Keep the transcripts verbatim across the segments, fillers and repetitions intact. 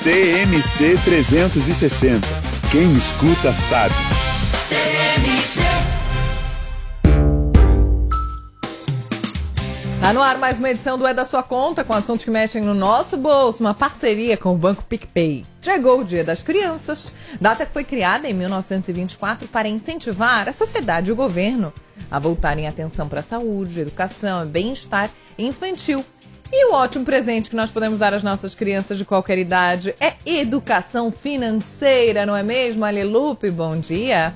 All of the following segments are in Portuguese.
T M C trezentos e sessenta. Quem escuta sabe. T M C. Tá no ar mais uma edição do É da Sua Conta, com assuntos que mexem no nosso bolso, uma parceria com o Banco PicPay. Chegou o Dia das Crianças, data que foi criada em mil novecentos e vinte e quatro para incentivar a sociedade e o governo a voltarem atenção para a saúde, educação e bem-estar infantil. E o ótimo presente que nós podemos dar às nossas crianças de qualquer idade é educação financeira, não é mesmo? Alelupe, bom dia!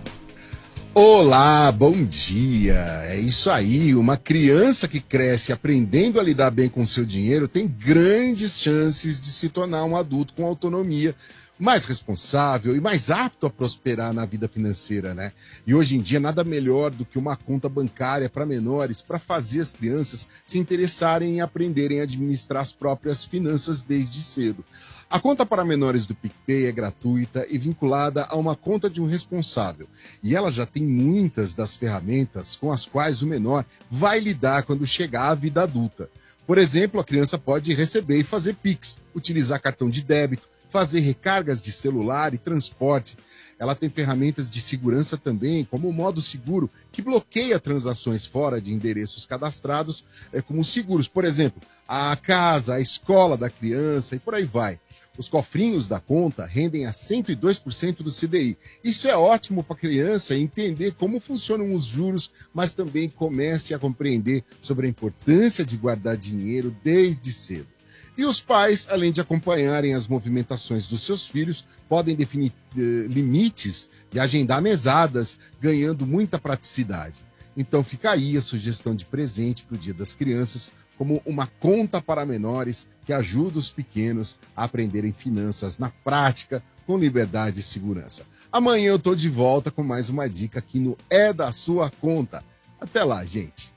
Olá, bom dia! É isso aí, uma criança que cresce aprendendo a lidar bem com seu dinheiro tem grandes chances de se tornar um adulto com autonomia, mais responsável e mais apto a prosperar na vida financeira, né? E hoje em dia nada melhor do que uma conta bancária para menores para fazer as crianças se interessarem em aprenderem a administrar as próprias finanças desde cedo. A conta para menores do PicPay é gratuita e vinculada a uma conta de um responsável. E ela já tem muitas das ferramentas com as quais o menor vai lidar quando chegar à vida adulta. Por exemplo, a criança pode receber e fazer Pix, utilizar cartão de débito, fazer recargas de celular e transporte. Ela tem ferramentas de segurança também, como o modo seguro, que bloqueia transações fora de endereços cadastrados é, como seguros. Por exemplo, a casa, a escola da criança e por aí vai. Os cofrinhos da conta rendem a cento e dois por cento do C D I. Isso é ótimo para a criança entender como funcionam os juros, mas também comece a compreender sobre a importância de guardar dinheiro desde cedo. E os pais, além de acompanharem as movimentações dos seus filhos, podem definir eh, limites e agendar mesadas, ganhando muita praticidade. Então fica aí a sugestão de presente para o Dia das Crianças, como uma conta para menores que ajuda os pequenos a aprenderem finanças na prática, com liberdade e segurança. Amanhã eu tô de volta com mais uma dica aqui no É da Sua Conta. Até lá, gente!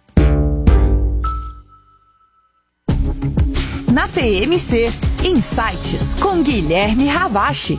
Na T M C, Insights com Guilherme Ravache.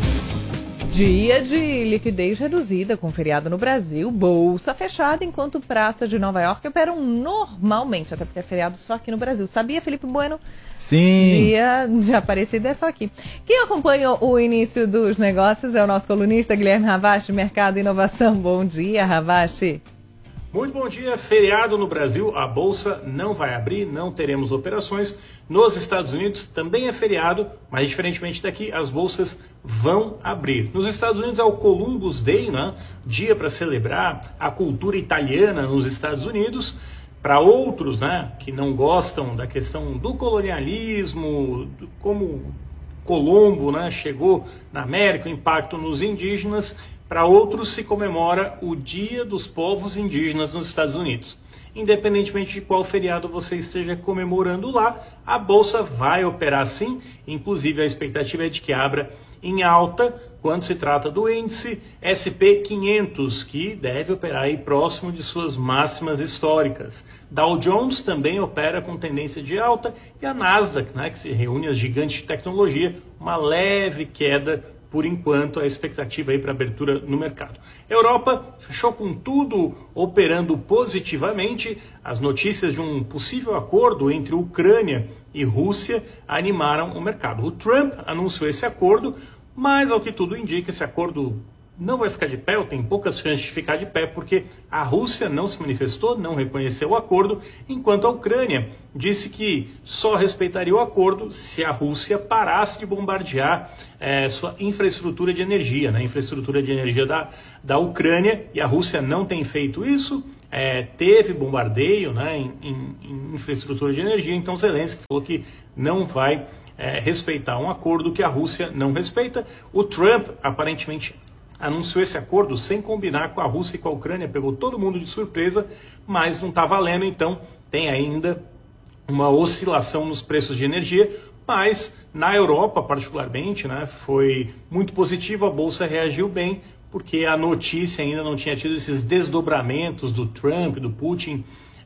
Dia de liquidez reduzida com feriado no Brasil, bolsa fechada enquanto praças de Nova York operam normalmente, até porque é feriado só aqui no Brasil. Sabia, Felipe Bueno? Sim. Dia de Aparecida é só aqui. Quem acompanha o início dos negócios é o nosso colunista Guilherme Ravache, Mercado e Inovação. Bom dia, Ravache. Muito bom dia. Feriado no Brasil, a Bolsa não vai abrir, não teremos operações. Nos Estados Unidos também é feriado, mas diferentemente daqui, as bolsas vão abrir. Nos Estados Unidos é o Columbus Day, né? Dia para celebrar a cultura italiana nos Estados Unidos. Para outros, né, que não gostam da questão do colonialismo, do, como Colombo, né, chegou na América, o impacto nos indígenas. Para outros se comemora o Dia dos Povos Indígenas nos Estados Unidos. Independentemente de qual feriado você esteja comemorando lá, a Bolsa vai operar sim, inclusive a expectativa é de que abra em alta quando se trata do índice S P quinhentos, que deve operar aí próximo de suas máximas históricas. Dow Jones também opera com tendência de alta e a Nasdaq, né, que se reúne as gigantes de tecnologia, uma leve queda por enquanto, a expectativa aí para abertura no mercado. Europa fechou com tudo operando positivamente. As notícias de um possível acordo entre Ucrânia e Rússia animaram o mercado. O Trump anunciou esse acordo, mas ao que tudo indica, esse acordo não vai ficar de pé, ou tem poucas chances de ficar de pé, porque a Rússia não se manifestou, não reconheceu o acordo, enquanto a Ucrânia disse que só respeitaria o acordo se a Rússia parasse de bombardear é, sua infraestrutura de energia, né? Infraestrutura de energia da, da Ucrânia, e a Rússia não tem feito isso, é, teve bombardeio, né, em, em, em infraestrutura de energia, então Zelensky falou que não vai é, respeitar um acordo que a Rússia não respeita. O Trump, aparentemente, anunciou esse acordo sem combinar com a Rússia e com a Ucrânia, pegou todo mundo de surpresa, mas não está valendo, então tem ainda uma oscilação nos preços de energia, mas na Europa particularmente, né, foi muito positivo, a Bolsa reagiu bem, porque a notícia ainda não tinha tido esses desdobramentos do Trump, do Putin,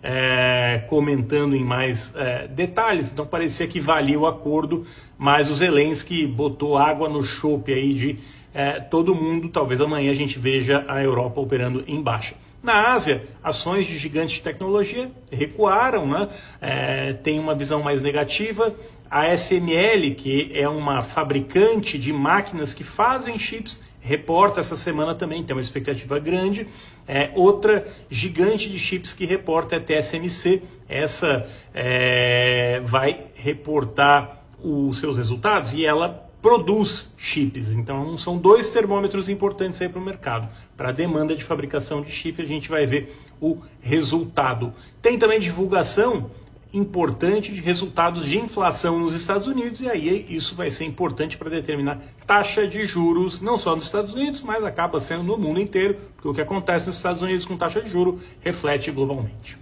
é, comentando em mais é, detalhes, então parecia que valia o acordo, mas o Zelensky botou água no chope aí de É, todo mundo. Talvez amanhã a gente veja a Europa operando em baixa. Na Ásia, ações de gigantes de tecnologia recuaram, né? É, tem uma visão mais negativa. A A S M L, que é uma fabricante de máquinas que fazem chips, reporta essa semana também, tem uma expectativa grande. É, outra gigante de chips que reporta é a T S M C. Essa é, vai reportar os seus resultados e ela produz chips. Então são dois termômetros importantes aí para o mercado. Para a demanda de fabricação de chip, a gente vai ver o resultado. Tem também divulgação importante de resultados de inflação nos Estados Unidos, e aí isso vai ser importante para determinar taxa de juros, não só nos Estados Unidos, mas acaba sendo no mundo inteiro, porque o que acontece nos Estados Unidos com taxa de juros reflete globalmente.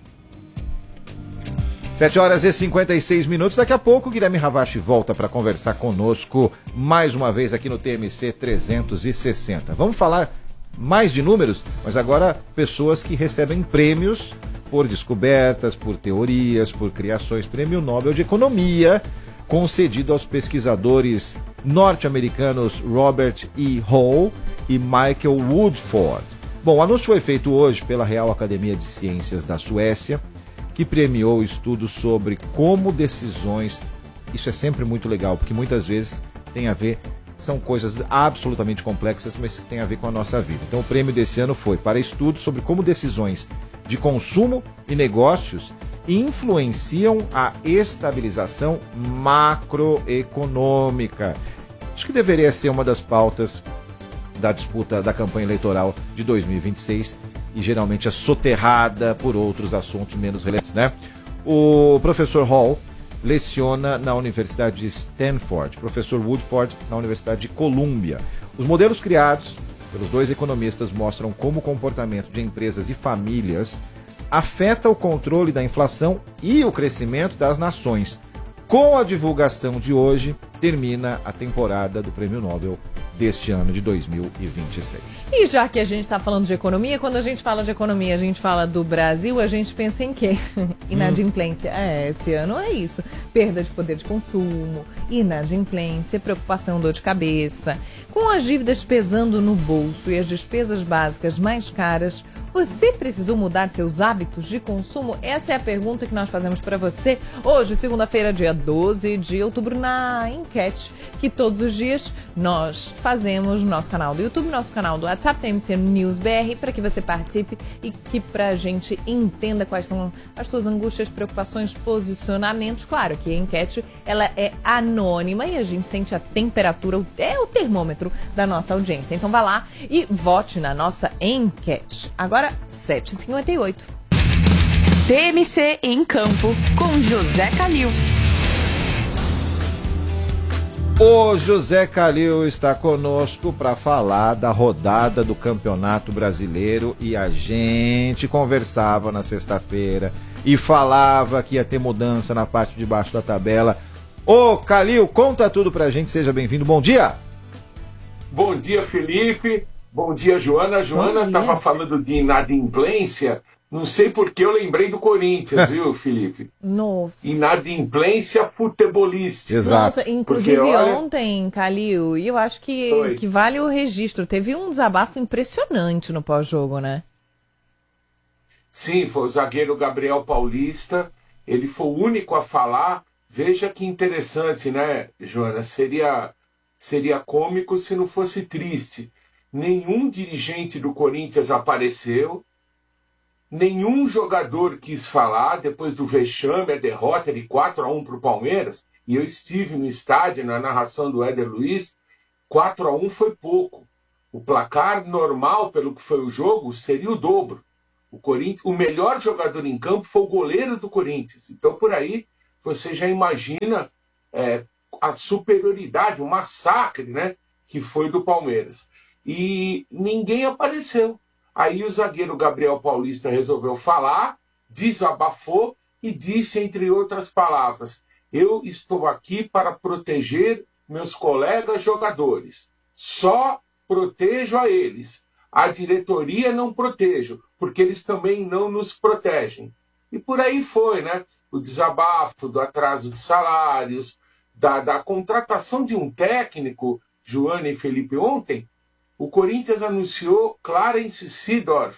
sete horas e cinquenta e seis minutos, daqui a pouco o Guilherme Ravache volta para conversar conosco mais uma vez aqui no T M C trezentos e sessenta. Vamos falar mais de números, mas agora pessoas que recebem prêmios por descobertas, por teorias, por criações. Prêmio Nobel de Economia, concedido aos pesquisadores norte-americanos Robert E. Hall e Michael Woodford. Bom, o anúncio foi feito hoje pela Real Academia de Ciências da Suécia, que premiou estudos sobre como decisões... Isso é sempre muito legal, porque muitas vezes tem a ver... São coisas absolutamente complexas, mas que tem a ver com a nossa vida. Então o prêmio desse ano foi para estudos sobre como decisões de consumo e negócios influenciam a estabilização macroeconômica. Acho que deveria ser uma das pautas da disputa da campanha eleitoral de dois mil e vinte e seis e geralmente é soterrada por outros assuntos menos relevantes, né? O professor Hall leciona na Universidade de Stanford, professor Woodford na Universidade de Colômbia. Os modelos criados pelos dois economistas mostram como o comportamento de empresas e famílias afeta o controle da inflação e o crescimento das nações. Com a divulgação de hoje, termina a temporada do Prêmio Nobel deste ano de dois mil e vinte e seis. E já que a gente está falando de economia, quando a gente fala de economia, a gente fala do Brasil, a gente pensa em quê? Inadimplência. Hum. É, esse ano é isso. Perda de poder de consumo, inadimplência, preocupação, dor de cabeça. Com as dívidas pesando no bolso e as despesas básicas mais caras, você precisou mudar seus hábitos de consumo? Essa é a pergunta que nós fazemos para você hoje, segunda-feira, dia doze de outubro, na enquete que todos os dias nós fazemos no nosso canal do YouTube, nosso canal do WhatsApp, T M C News B R, para que você participe e que pra gente entenda quais são as suas angústias, preocupações, posicionamentos. Claro que a enquete ela é anônima e a gente sente a temperatura, é o termômetro da nossa audiência. Então vá lá e vote na nossa enquete. Agora, sete e cinquenta e oito. T M C em campo com José Calil. O José Calil está conosco para falar da rodada do Campeonato Brasileiro e a gente conversava na sexta-feira e falava que ia ter mudança na parte de baixo da tabela. Ô Calil, conta tudo pra gente, seja bem-vindo, bom dia! Bom dia, Felipe, bom dia, Joana. A Joana estava falando de inadimplência, não sei porque eu lembrei do Corinthians, viu, Felipe? Nossa. Inadimplência futebolística. Exato. Nossa, inclusive porque, olha... ontem, Calil, e eu acho que, que vale o registro, teve um desabafo impressionante no pós-jogo, né? Sim, foi o zagueiro Gabriel Paulista, ele foi o único a falar. Veja que interessante, né, Joana? Seria, seria cômico se não fosse triste. Nenhum dirigente do Corinthians apareceu, nenhum jogador quis falar depois do vexame, a derrota de quatro a um para o Palmeiras, e eu estive no estádio na narração do Éder Luiz. Quatro a um foi pouco. O placar normal, pelo que foi o jogo, seria o dobro. O Corinthians, o melhor jogador em campo foi o goleiro do Corinthians. Então, por aí, você já imagina é, a superioridade, o massacre, né, que foi do Palmeiras. E ninguém apareceu. Aí o zagueiro Gabriel Paulista resolveu falar, desabafou e disse, entre outras palavras, eu estou aqui para proteger meus colegas jogadores. Só protejo a eles. A diretoria não protejo, porque eles também não nos protegem. E por aí foi, né? O desabafo do atraso de salários, da, da contratação de um técnico, Joana e Felipe, ontem, o Corinthians anunciou Clarence Seedorf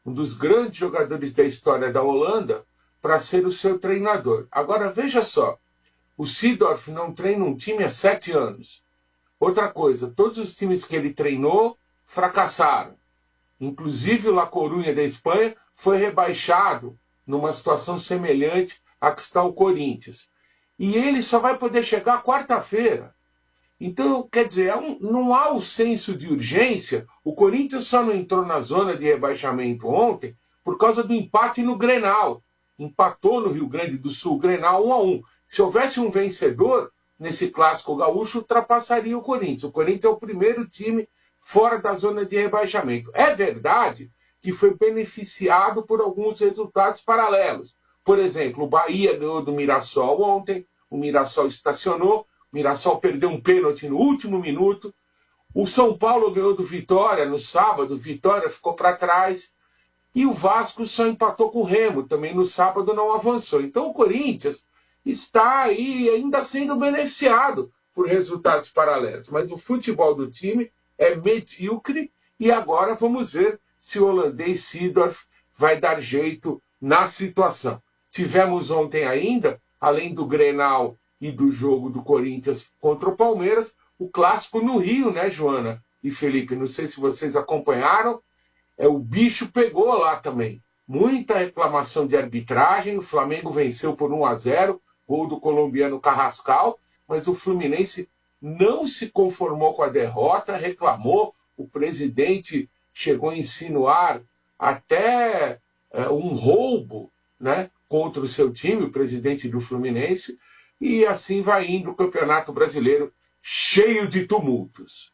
um dos grandes jogadores da história da Holanda, para ser o seu treinador. Agora, veja só, o Seedorf não treina um time há sete anos. Outra coisa, todos os times que ele treinou fracassaram. Inclusive o La Coruña da Espanha foi rebaixado numa situação semelhante à que está o Corinthians. E ele só vai poder chegar quarta-feira. Então, quer dizer, é um, não há o senso de urgência. O Corinthians só não entrou na zona de rebaixamento ontem por causa do empate no Grenal. Empatou no Rio Grande do Sul, Grenal um a um. Se houvesse um vencedor nesse clássico gaúcho, ultrapassaria o Corinthians. O Corinthians é o primeiro time fora da zona de rebaixamento. É verdade que foi beneficiado por alguns resultados paralelos. Por exemplo, o Bahia ganhou do Mirassol ontem, o Mirassol estacionou, o Mirassol perdeu um pênalti no último minuto, o São Paulo ganhou do Vitória no sábado, o Vitória ficou para trás, e o Vasco só empatou com o Remo, também no sábado não avançou. Então o Corinthians está aí ainda sendo beneficiado por resultados paralelos, mas o futebol do time é medíocre e agora vamos ver se o holandês Seedorf vai dar jeito na situação. Tivemos ontem ainda, além do Grenal e do jogo do Corinthians contra o Palmeiras, o clássico no Rio, né, Joana e Felipe? Não sei se vocês acompanharam, é, o bicho pegou lá também. Muita reclamação de arbitragem, o Flamengo venceu por um a zero, gol do colombiano Carrascal, mas o Fluminense não se conformou com a derrota, reclamou, o presidente chegou a insinuar até é, um roubo, né, contra o seu time, o presidente do Fluminense, e assim vai indo o Campeonato Brasileiro cheio de tumultos.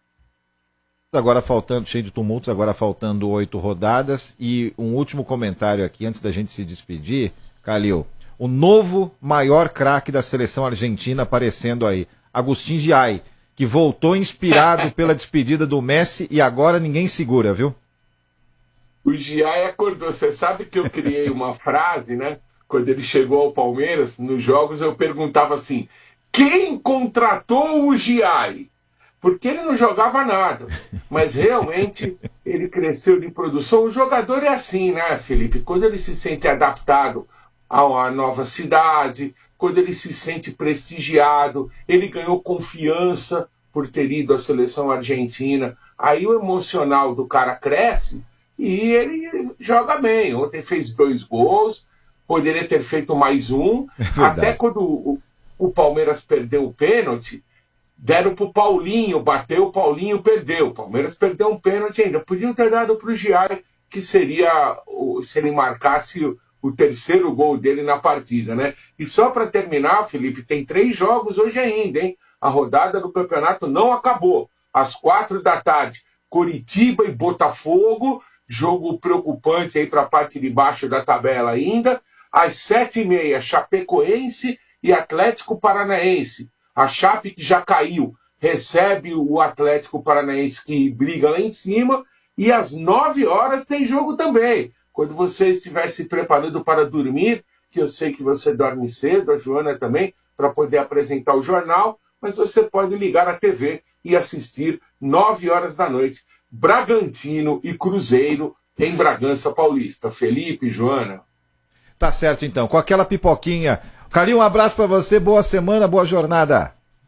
Agora faltando, cheio de tumultos, agora faltando oito rodadas, e um último comentário aqui antes da gente se despedir, Calil. O novo maior craque da seleção argentina aparecendo aí, Agustín Giai, que voltou inspirado pela despedida do Messi e agora ninguém segura, viu? O Giai acordou. Você sabe que eu criei uma frase, né? Quando ele chegou ao Palmeiras, nos jogos eu perguntava assim, quem contratou o Giai? Porque ele não jogava nada, mas realmente ele cresceu de produção. O jogador é assim, né, Felipe? Quando ele se sente adaptado a nova cidade, quando ele se sente prestigiado, ele ganhou confiança por ter ido à seleção argentina, aí o emocional do cara cresce e ele joga bem. Ontem fez dois gols, poderia ter feito mais um, é até quando o, o Palmeiras perdeu o pênalti, deram pro Paulinho, bateu, o Paulinho perdeu, o Palmeiras perdeu um pênalti ainda, podiam ter dado pro Giai, que seria, se ele marcasse o o terceiro gol dele na partida, né? E só para terminar, Felipe, tem três jogos hoje ainda, hein? A rodada do campeonato não acabou. Às quatro da tarde, Coritiba e Botafogo, jogo preocupante aí para a parte de baixo da tabela ainda. Às sete e meia, Chapecoense e Atlético Paranaense. A Chape, que já caiu, recebe o Atlético Paranaense, que briga lá em cima. E às nove horas tem jogo também. Quando você estiver se preparando para dormir, que eu sei que você dorme cedo, a Joana também, para poder apresentar o jornal, mas você pode ligar a T V e assistir nove horas da noite, Bragantino e Cruzeiro em Bragança Paulista. Felipe, Joana. Tá certo então, com aquela pipoquinha. Calil, um abraço para você, boa semana, boa jornada.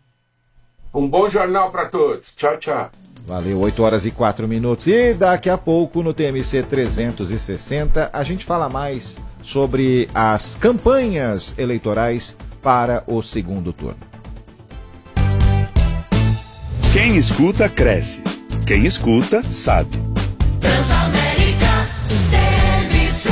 Um bom jornal para todos. Tchau, tchau. Valeu, oito horas e quatro minutos. E daqui a pouco, no T M C trezentos e sessenta, a gente fala mais sobre as campanhas eleitorais para o segundo turno. Quem escuta, cresce. Quem escuta, sabe. Transamérica T M C.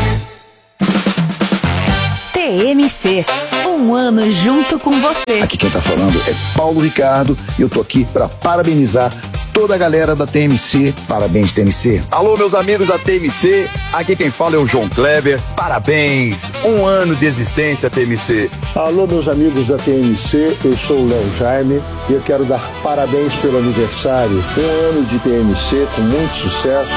T M C. Um ano junto com você. Aqui quem tá falando é Paulo Ricardo e eu tô aqui para parabenizar toda a galera da T M C. Parabéns, T M C. Alô, meus amigos da T M C. Aqui quem fala é o João Kleber. Parabéns. Um ano de existência, T M C. Alô, meus amigos da T M C. Eu sou o Léo Jaime e eu quero dar parabéns pelo aniversário. Um ano de T M C com muito sucesso.